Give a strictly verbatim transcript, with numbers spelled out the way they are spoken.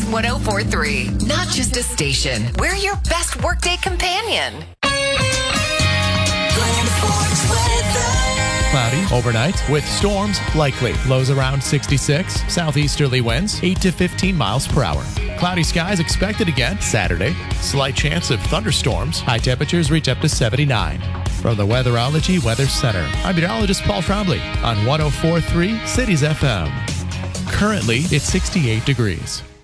Kix one oh four point three. Not just a station, we're your best workday companion. Cloudy overnight with storms likely. Lows around sixty-six. Southeasterly winds eight to fifteen miles per hour. Cloudy skies expected again Saturday. Slight chance of thunderstorms. High temperatures reach up to seventy-nine. From the Weatherology Weather Center, I'm meteorologist Paul Trombley on one oh four point three Cities F M. Currently, it's sixty-eight degrees.